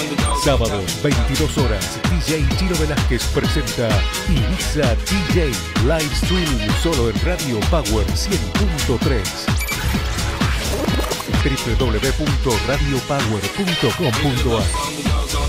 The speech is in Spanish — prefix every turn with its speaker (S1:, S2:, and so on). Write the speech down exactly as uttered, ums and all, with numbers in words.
S1: Sábados, veintidós horas, D J Chino Velázquez presenta Ibiza D J Live Streaming solo en Radio Power cien punto tres. doble u doble u doble u punto radio power punto com punto a r